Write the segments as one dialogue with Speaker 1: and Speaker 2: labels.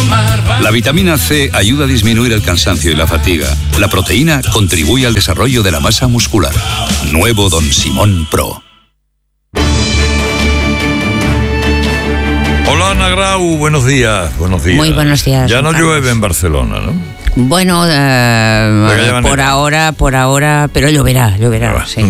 Speaker 1: La vitamina C ayuda a disminuir el cansancio y la fatiga. La proteína contribuye al desarrollo de la masa muscular. Nuevo Don Simón Pro.
Speaker 2: Hola Ana Grau, buenos días.
Speaker 3: Muy buenos días.
Speaker 2: Ya no llueve en Barcelona, ¿no?
Speaker 3: Bueno, por ahora, pero lloverá, sí.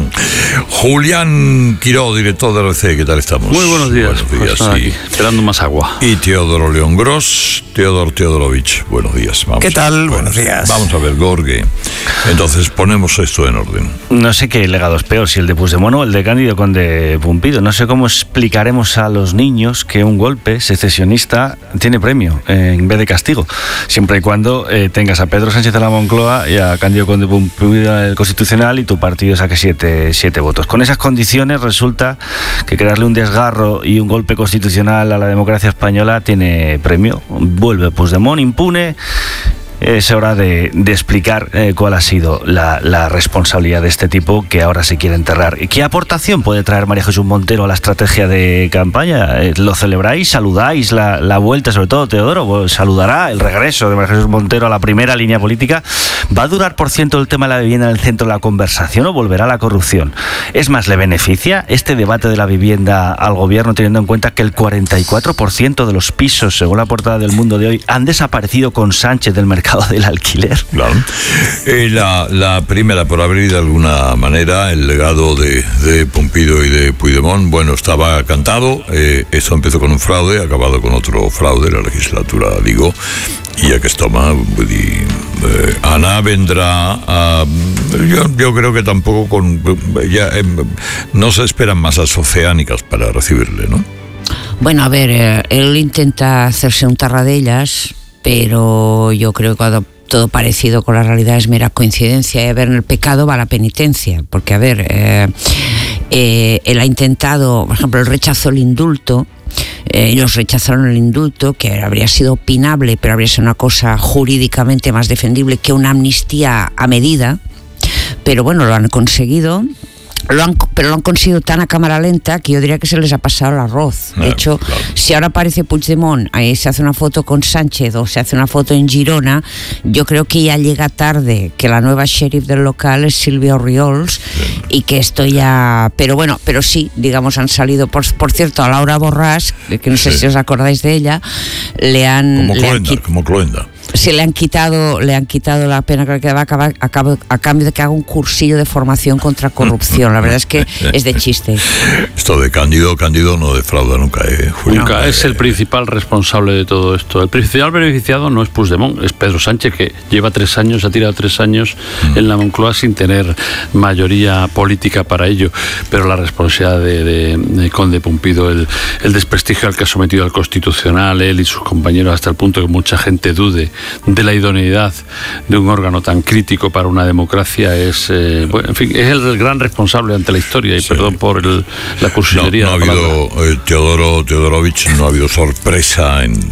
Speaker 2: Julián Quiró, director de RC, ¿qué tal estamos?
Speaker 4: Muy buenos días.
Speaker 2: Sí.
Speaker 4: Aquí, esperando más agua.
Speaker 2: Y Teodoro León Gros, Teodor Teodorovich, buenos días.
Speaker 5: ¿Qué tal? Buenos días.
Speaker 2: Vamos a ver, Gorge. Entonces ponemos esto en orden.
Speaker 6: No sé qué legado es peor, si el de Puigdemont o el de Cándido Conde Pumpido. No sé cómo explicaremos a los niños que un golpe secesionista tiene premio en vez de castigo, siempre y cuando tengas a Pedro Sánchez de la Moncloa y a Cándido Conde Pumpido del Constitucional y tu partido saque 7 votos. Con esas condiciones resulta que crearle un desgarro y un golpe constitucional a la democracia española tiene premio. Vuelve Puigdemont impune. Es hora de explicar cuál ha sido la responsabilidad de este tipo que ahora se quiere enterrar. ¿Qué aportación puede traer María Jesús Montero a la estrategia de campaña? ¿Lo celebráis? ¿Saludáis la vuelta, sobre todo Teodoro? ¿Saludará el regreso de María Jesús Montero a la primera línea política? ¿Va a durar, por ciento, el tema de la vivienda en el centro de la conversación o volverá la corrupción? Es más, ¿le beneficia este debate de la vivienda al gobierno, teniendo en cuenta que el 44% de los pisos, según la portada del Mundo de hoy, han desaparecido con Sánchez del mercado del alquiler?
Speaker 2: Claro. La primera, por abrir de alguna manera el legado de Pumpido y de Puigdemont, bueno, estaba cantado. Esto empezó con un fraude, ha acabado con otro fraude, la legislatura, digo, y aquesta home, vull dir, Ana vendrá a, yo creo que tampoco no se esperan masas oceánicas para recibirle, ¿no?
Speaker 3: Bueno, a ver, él intenta hacerse un Tarradellas, pero yo creo que todo parecido con la realidad es mera coincidencia. Y a ver, en el pecado va la penitencia, porque a ver, él ha intentado, por ejemplo, él rechazó el indulto. Ellos rechazaron el indulto, que habría sido opinable, pero habría sido una cosa jurídicamente más defendible que una amnistía a medida. Pero bueno, lo han conseguido. Pero lo han conseguido tan a cámara lenta que yo diría que se les ha pasado el arroz. De hecho, claro, si ahora aparece Puigdemont, ahí se hace una foto con Sánchez o se hace una foto en Girona, yo creo que ya llega tarde, que la nueva sheriff del local es Silvia Orriols, y que esto ya... Pero bueno, pero sí, digamos, han salido... Por cierto, a Laura Borràs, que no sé si os acordáis de ella,
Speaker 2: como Cloenda.
Speaker 3: Se le han quitado la pena que le quedaba a cambio de que haga un cursillo de formación contra corrupción. La verdad es que es de chiste.
Speaker 2: Esto de Cándido no defrauda nunca, Julio.
Speaker 4: Nunca, es el principal responsable de todo esto. El principal beneficiado no es Puigdemont, es Pedro Sánchez, que lleva 3 años, ha tirado 3 años en la Moncloa sin tener mayoría política para ello. Pero la responsabilidad de Conde Pumpido, el desprestigio al que ha sometido al Constitucional, él y sus compañeros, hasta el punto que mucha gente dude de la idoneidad de un órgano tan crítico para una democracia, es en fin, es el gran responsable ante la historia, y sí, perdón por la cursilería.
Speaker 2: No ha habido, Teodoro Teodorovich, no ha habido sorpresa en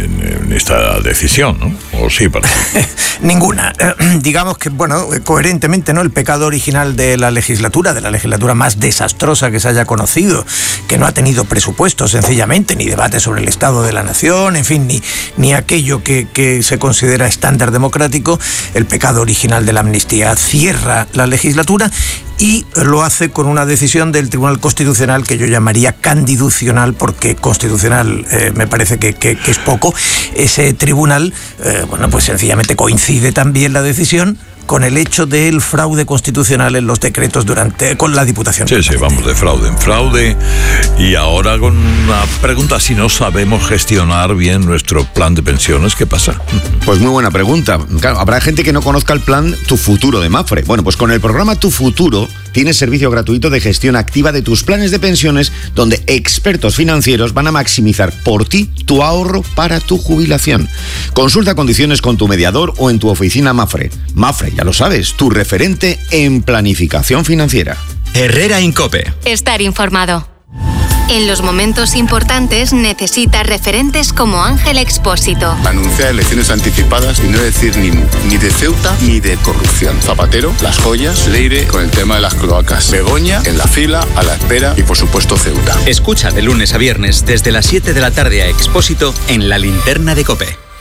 Speaker 2: esta decisión, ¿no? ¿O sí?
Speaker 5: Ninguna. Digamos que, bueno, coherentemente, ¿no? El pecado original de la legislatura más desastrosa que se haya conocido, que no ha tenido presupuesto, sencillamente, ni debate sobre el estado de la nación, en fin, ni aquello que se considera estándar democrático. El pecado original de la amnistía cierra la legislatura y lo hace con una decisión del Tribunal Constitucional que yo llamaría candiducional, porque constitucional me parece que es poco. Ese tribunal, bueno, pues sencillamente coincide también la decisión con el hecho del fraude constitucional en los decretos con la Diputación.
Speaker 2: Sí, vamos de fraude en fraude. Y ahora con una pregunta: si no sabemos gestionar bien nuestro plan de pensiones, ¿qué pasa?
Speaker 7: Pues muy buena pregunta. Claro, habrá gente que no conozca el plan Tu Futuro de Mapfre. Bueno, pues con el programa Tu Futuro tienes servicio gratuito de gestión activa de tus planes de pensiones, donde expertos financieros van a maximizar por ti tu ahorro para tu jubilación. Consulta condiciones con tu mediador o en tu oficina Mapfre. Mapfre, ya lo sabes, tu referente en planificación financiera.
Speaker 8: Herrera Incope.
Speaker 9: Estar informado. En los momentos importantes necesita referentes como Ángel Expósito.
Speaker 10: Anunciar elecciones anticipadas y no decir ni mu, ni de Ceuta ni de corrupción. Zapatero, las joyas, Leire con el tema de las cloacas. Begoña en la fila, a la espera y por supuesto Ceuta.
Speaker 8: Escucha de lunes a viernes desde las 7 de la tarde a Expósito en La Linterna de COPE.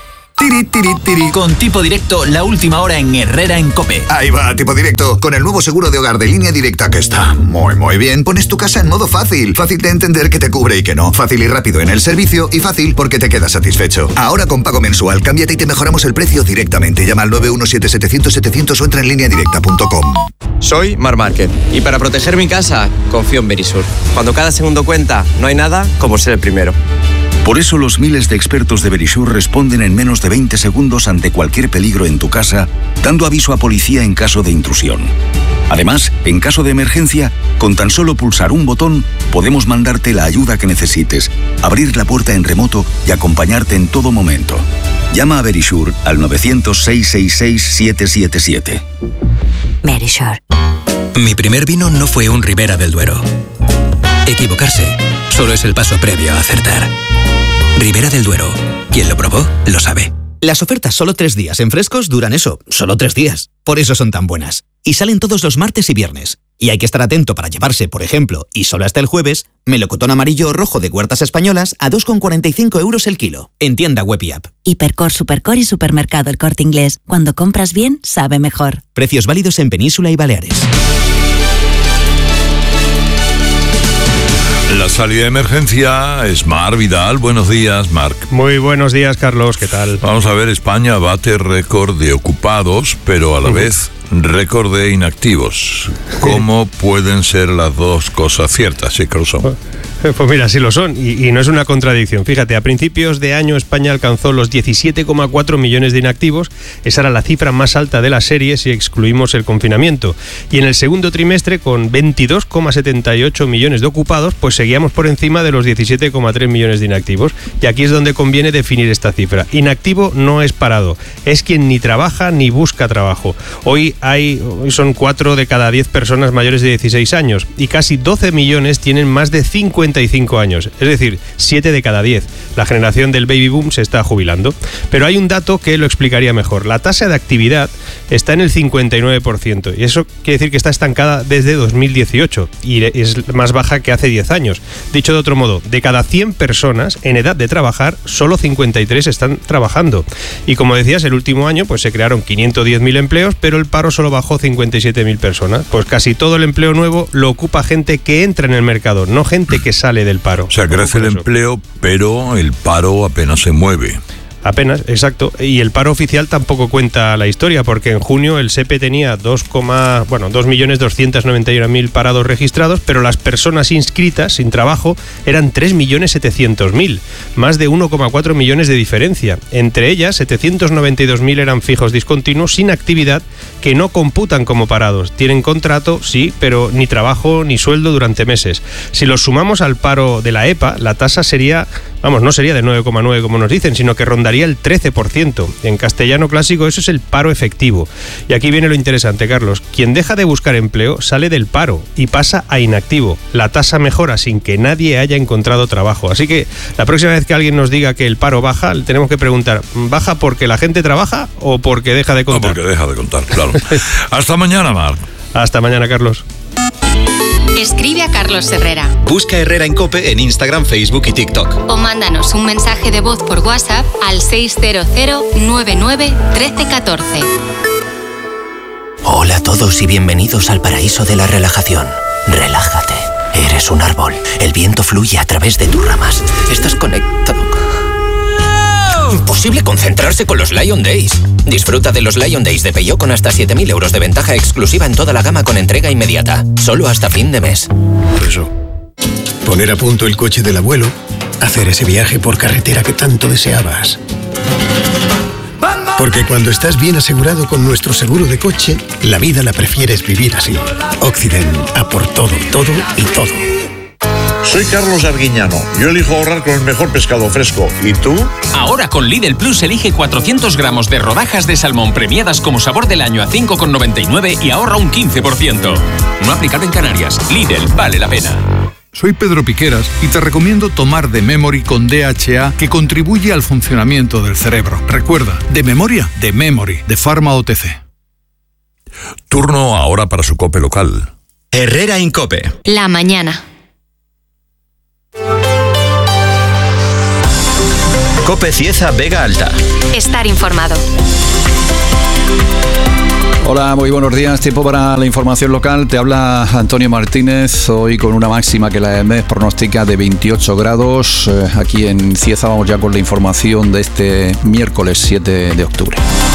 Speaker 8: Tiri, tiri, tiri. Con Tipo Directo, la última hora en Herrera en COPE.
Speaker 11: Ahí va, Tipo Directo, con el nuevo seguro de hogar de Línea Directa que está muy bien. Pones tu casa en modo fácil. Fácil de entender que te cubre y que no. Fácil y rápido en el servicio y fácil porque te quedas satisfecho. Ahora con pago mensual, cámbiate y te mejoramos el precio directamente. Llama al 917-700-700 o entra en lineadirecta.com.
Speaker 12: Soy Mar Márquez y para proteger mi casa confío en Verisur. Cuando cada segundo cuenta, no hay nada como ser el primero.
Speaker 1: Por eso los miles de expertos de Verisur responden en menos de 20 segundos ante cualquier peligro en tu casa, dando aviso a policía en caso de intrusión. Además, en caso de emergencia, con tan solo pulsar un botón, podemos mandarte la ayuda que necesites, abrir la puerta en remoto y acompañarte en todo momento. Llama a Verisur al 900-666-777.
Speaker 13: Verisur. Mi primer vino no fue un Ribera del Duero. Equivocarse solo es el paso previo a acertar. Ribera del Duero. Quien lo probó, lo sabe.
Speaker 14: Las ofertas solo 3 días en frescos duran eso, solo 3 días. Por eso son tan buenas. Y salen todos los martes y viernes. Y hay que estar atento para llevarse, por ejemplo, y solo hasta el jueves, melocotón amarillo o rojo de Huertas Españolas a 2,45 € el kilo. En tienda web y app.
Speaker 15: Hipercor, Supercor y Supermercado El Corte Inglés. Cuando compras bien, sabe mejor.
Speaker 14: Precios válidos en Península y Baleares.
Speaker 2: La salida de emergencia es Mar Vidal. Buenos días, Marc.
Speaker 16: Muy buenos días, Carlos. ¿Qué tal?
Speaker 2: Vamos a ver, España bate récord de ocupados, pero a la vez récord de inactivos. ¿Cómo pueden ser las dos cosas ciertas? Sí que lo son.
Speaker 16: Pues mira, sí lo son, y no es una contradicción. Fíjate, a principios de año España alcanzó los 17,4 millones de inactivos. Esa era la cifra más alta de la serie si excluimos el confinamiento. Y en el segundo trimestre, con 22,78 millones de ocupados, pues seguíamos por encima de los 17,3 millones de inactivos. Y aquí es donde conviene definir esta cifra. Inactivo no es parado, es quien ni trabaja ni busca trabajo. Hoy son 4 de cada 10 personas mayores de 16 años y casi 12 millones tienen más de 55 años, es decir, 7 de cada 10. La generación del baby boom se está jubilando. Pero hay un dato que lo explicaría mejor. La tasa de actividad está en el 59% y eso quiere decir que está estancada desde 2018 y es más baja que hace 10 años. Dicho de otro modo, de cada 100 personas en edad de trabajar, solo 53 están trabajando. Y como decías, el último año pues se crearon 510.000 empleos, pero el paro solo bajó 57.000 personas. Pues casi todo el empleo nuevo lo ocupa gente que entra en el mercado, no gente que sale del paro.
Speaker 2: O sea, crece el empleo, pero el paro apenas se mueve.
Speaker 16: Apenas, exacto. Y el paro oficial tampoco cuenta la historia, porque en junio el SEPE tenía 2.291.000 parados registrados, pero las personas inscritas sin trabajo eran 3.700.000, más de 1,4 millones de diferencia. Entre ellas, 792.000 eran fijos discontinuos sin actividad que no computan como parados. Tienen contrato, sí, pero ni trabajo ni sueldo durante meses. Si los sumamos al paro de la EPA, la tasa sería, no sería de 9,9 como nos dicen, sino que rondaría el 13%. En castellano clásico eso es el paro efectivo. Y aquí viene lo interesante, Carlos. Quien deja de buscar empleo sale del paro y pasa a inactivo. La tasa mejora sin que nadie haya encontrado trabajo. Así que la próxima vez que alguien nos diga que el paro baja, le tenemos que preguntar, ¿baja porque la gente trabaja o porque deja de contar?
Speaker 2: No, porque deja de contar, claro. Hasta mañana, Marc.
Speaker 16: Hasta mañana, Carlos.
Speaker 9: Escribe a Carlos Herrera.
Speaker 8: Busca Herrera en COPE en Instagram, Facebook y TikTok.
Speaker 9: O mándanos un mensaje de voz por WhatsApp al 600 99 13 14.
Speaker 17: Hola a todos y bienvenidos al paraíso de la relajación. Relájate. Eres un árbol. El viento fluye a través de tus ramas. Estás conectado. Imposible concentrarse con los Lion Days. Disfruta de los Lion Days de Peugeot con hasta 7.000 euros de ventaja exclusiva en toda la gama con entrega inmediata. Solo hasta fin de mes.
Speaker 18: Eso. Poner a punto el coche del abuelo. Hacer ese viaje por carretera que tanto deseabas. Porque cuando estás bien asegurado con nuestro seguro de coche, la vida la prefieres vivir así. Occident, a por todo, todo y todo.
Speaker 19: Soy Carlos Arguiñano. Yo elijo ahorrar con el mejor pescado fresco. ¿Y tú?
Speaker 20: Ahora con Lidl Plus elige 400 gramos de rodajas de salmón premiadas como sabor del año a 5,99 y ahorra un 15%. No aplicado en Canarias. Lidl, vale la pena.
Speaker 21: Soy Pedro Piqueras y te recomiendo tomar The Memory con DHA, que contribuye al funcionamiento del cerebro. Recuerda, de memoria, The Memory, de Pharma OTC.
Speaker 2: Turno ahora para su COPE local.
Speaker 8: Herrera en COPE.
Speaker 9: La mañana.
Speaker 6: COPE Cieza Vega Alta.
Speaker 9: Estar informado.
Speaker 22: Hola, muy buenos días. Tiempo para la información local. Te habla Antonio Martínez, hoy con una máxima que la EMET pronostica de 28 grados. Aquí en Cieza vamos ya con la información de este miércoles 7 de octubre.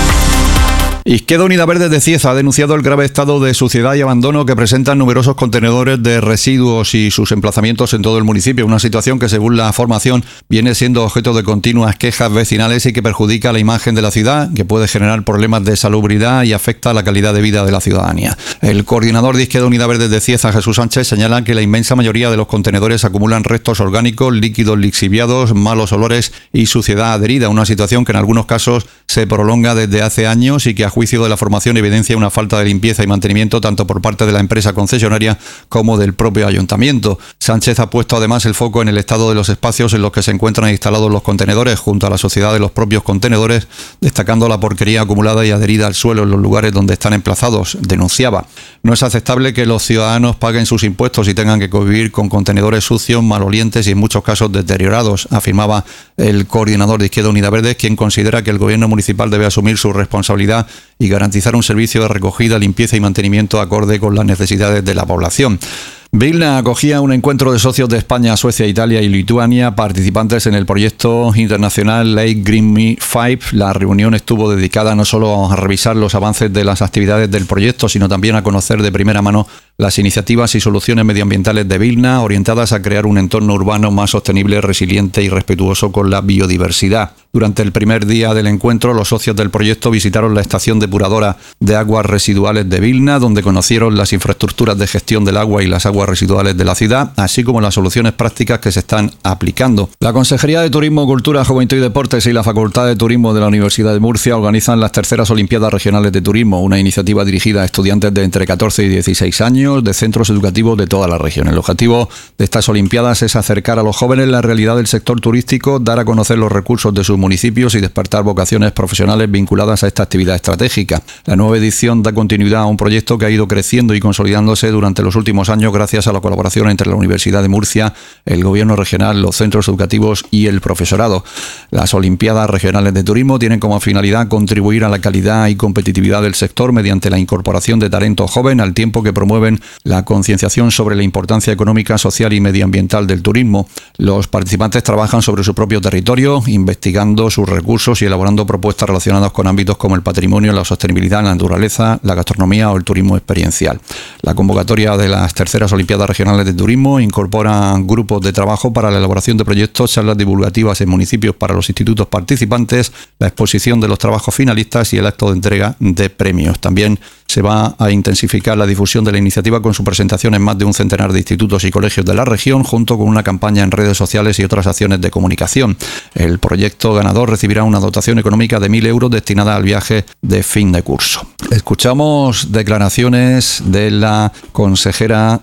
Speaker 22: Izquierda Unida Verde de Cieza ha denunciado el grave estado de suciedad y abandono que presentan numerosos contenedores de residuos y sus emplazamientos en todo el municipio, una situación que según la formación viene siendo objeto de continuas quejas vecinales y que perjudica la imagen de la ciudad, que puede generar problemas de salubridad y afecta a la calidad de vida de la ciudadanía. El coordinador de Izquierda Unida Verde de Cieza, Jesús Sánchez, señala que la inmensa mayoría de los contenedores acumulan restos orgánicos, líquidos lixiviados, malos olores y suciedad adherida, una situación que en algunos casos se prolonga desde hace años y que a juicio de la formación evidencia una falta de limpieza y mantenimiento tanto por parte de la empresa concesionaria como del propio ayuntamiento. Sánchez ha puesto además el foco en el estado de los espacios en los que se encuentran instalados los contenedores junto a la sociedad de los propios contenedores, destacando la porquería acumulada y adherida al suelo en los lugares donde están emplazados. Denunciaba: no es aceptable que los ciudadanos paguen sus impuestos y tengan que convivir con contenedores sucios, malolientes y en muchos casos deteriorados, afirmaba el coordinador de Izquierda Unida Verde, quien considera que el gobierno municipal debe asumir su responsabilidad y garantizar un servicio de recogida, limpieza y mantenimiento acorde con las necesidades de la población. Vilna acogía un encuentro de socios de España, Suecia, Italia y Lituania, participantes en el proyecto internacional Lake Green Me 5. La reunión estuvo dedicada no solo a revisar los avances de las actividades del proyecto, sino también a conocer de primera mano las iniciativas y soluciones medioambientales de Vilna, orientadas a crear un entorno urbano más sostenible, resiliente y respetuoso con la biodiversidad. Durante el primer día del encuentro, los socios del proyecto visitaron la estación depuradora de aguas residuales de Vilna, donde conocieron las infraestructuras de gestión del agua y las aguas residuales de la ciudad, así como las soluciones prácticas que se están aplicando. La Consejería de Turismo, Cultura, Juventud y Deportes y la Facultad de Turismo de la Universidad de Murcia organizan las terceras Olimpiadas Regionales de Turismo, una iniciativa dirigida a estudiantes de entre 14 y 16 años de centros educativos de toda la región. El objetivo de estas Olimpiadas es acercar a los jóvenes la realidad del sector turístico, dar a conocer los recursos de sus municipios y despertar vocaciones profesionales vinculadas a esta actividad estratégica. La nueva edición da continuidad a un proyecto que ha ido creciendo y consolidándose durante los últimos años gracias a la colaboración entre la Universidad de Murcia, el Gobierno regional, los centros educativos y el profesorado. Las Olimpiadas Regionales de Turismo tienen como finalidad contribuir a la calidad y competitividad del sector mediante la incorporación de talento joven, al tiempo que promueven la concienciación sobre la importancia económica, social y medioambiental del turismo. Los participantes trabajan sobre su propio territorio, investigando sus recursos y elaborando propuestas relacionadas con ámbitos como el patrimonio, la sostenibilidad, la naturaleza, la gastronomía o el turismo experiencial. La convocatoria de las terceras Olimpiadas Regionales de Turismo incorpora grupos de trabajo para la elaboración de proyectos, charlas divulgativas en municipios para los institutos participantes, la exposición de los trabajos finalistas y el acto de entrega de premios. También se va a intensificar la difusión de la iniciativa con su presentación en más de un centenar de institutos y colegios de la región, junto con una campaña en redes sociales y otras acciones de comunicación. El proyecto ganador recibirá una dotación económica de 1.000 euros destinada al viaje de fin de curso. Escuchamos declaraciones de la consejera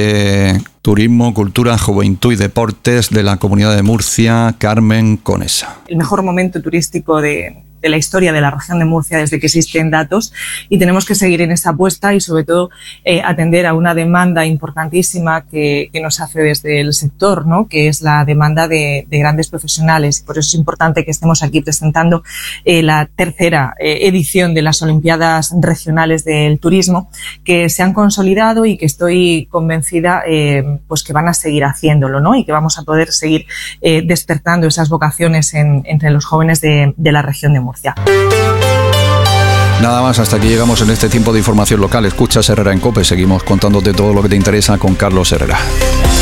Speaker 22: de Turismo, Cultura, Juventud y Deportes de la Comunidad de Murcia, Carmen Conesa.
Speaker 23: El mejor momento turístico de la historia de la región de Murcia desde que existen datos, y tenemos que seguir en esa apuesta y sobre todo atender a una demanda importantísima que nos hace desde el sector, ¿no? Que es la demanda de grandes profesionales. Por eso es importante que estemos aquí presentando la tercera edición de las Olimpiadas Regionales del Turismo, que se han consolidado y que estoy convencida pues que van a seguir haciéndolo, ¿no? Y que vamos a poder seguir despertando esas vocaciones entre los jóvenes de la región de Murcia.
Speaker 22: Nada más, hasta aquí llegamos en este tiempo de información local. Escuchas Herrera en COPE. Seguimos contándote todo lo que te interesa con Carlos Herrera.